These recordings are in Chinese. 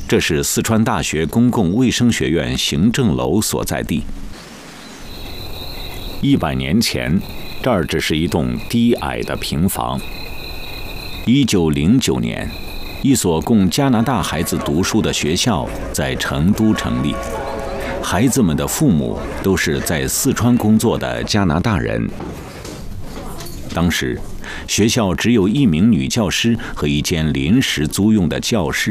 这是四川大学公共卫生学院行政楼所在地。100年前，这儿只是一栋低矮的平房。1909年，一所供加拿大孩子读书的学校在成都成立，孩子们的父母都是在四川工作的加拿大人。当时，学校只有1名女教师和一间临时租用的教室。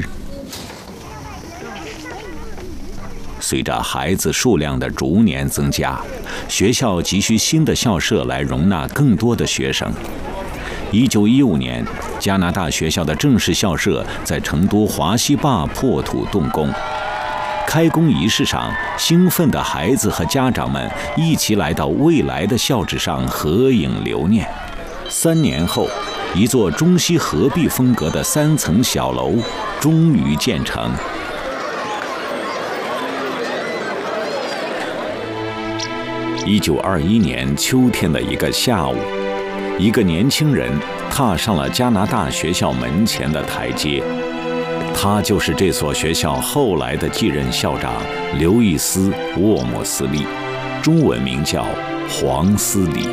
随着孩子数量的逐年增加，学校急需新的校舍来容纳更多的学生。1915年，加拿大学校的正式校舍在成都华西坝破土动工。开工仪式上，兴奋的孩子和家长们一起来到未来的校址上合影留念。3年后，一座中西合璧风格的3层小楼终于建成。1921年秋天的一个下午，一个年轻人踏上了加拿大学校门前的台阶。他就是这所学校后来的继任校长刘易斯·沃姆斯利，中文名叫黄思礼。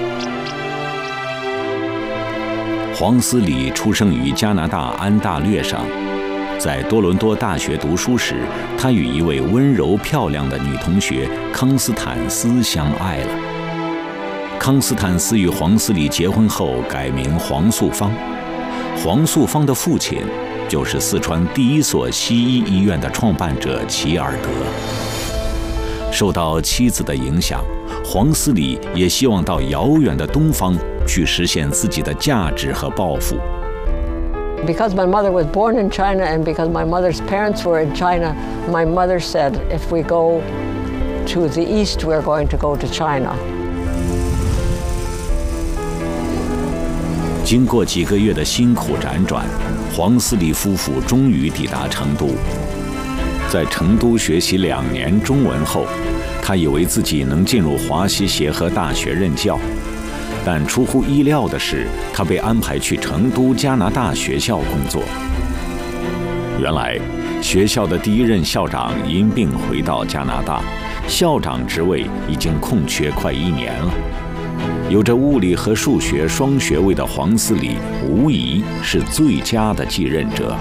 黄思礼出生于加拿大安大略省，在多伦多大学读书时，他与一位温柔漂亮的女同学康斯坦斯相爱了。康斯坦斯与黄思礼结婚后改名黄素芳，黄素芳的父亲就是四川第一所西医医院的创办者齐尔德。受到妻子的影响，黄思礼也希望到遥远的东方去实现自己的价值和抱负。 Because my mother was born in China and because my mother's parents were in China, my mother said, if we go to the east, we're going to go to China. 经过几个月的辛苦辗转，黄思礼夫妇终于抵达成都。在成都学习2年中文后，他以为自己能进入华西协和大学任教。但出乎意料的是，他被安排去成都加拿大学校工作。原来，学校的第1任校长因病回到加拿大，校长职位已经空缺快1年了。有着物理和数学双学位的黄思礼，无疑是最佳的继任者。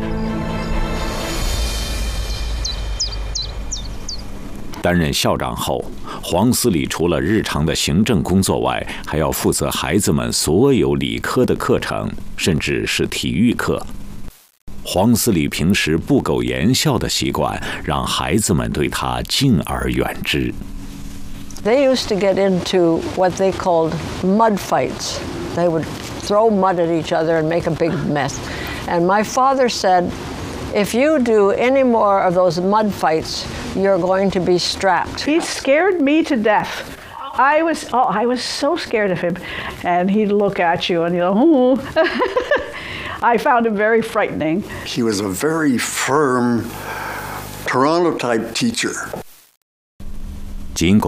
担任校长后，黄思礼除了日常的行政工作外，还要负责孩子们所有理科的课程，甚至是体育课。黄思礼平时不苟言笑的习惯，让孩子们对他敬而远之。 They used to get into what they called mud fights. They would throw mud at each other and make a big mess. And my father said, if you do any more of those mud fights, you're going to be strapped. He scared me to death. I was so scared of him. And he'd look at you and you know, I found him very frightening. He was a very firm Toronto-type teacher. 尽管